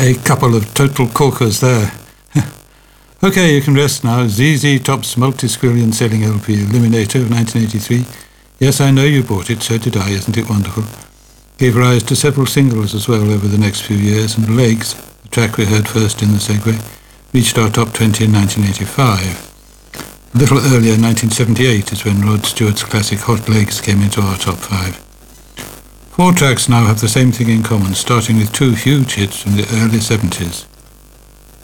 A couple of total corkers there. Okay, you can rest now. ZZ Top's multi-squillion selling LP, Eliminator of 1983. Yes, I know you bought it, so did I, isn't it wonderful? Gave rise to several singles as well over the next few years, and Legs, the track we heard first in the segue, reached our top 20 in 1985. A little earlier, 1978, is when Rod Stewart's classic Hot Legs came into our top 5. 4 tracks now have the same thing in common, starting with 2 huge hits from the early 70s.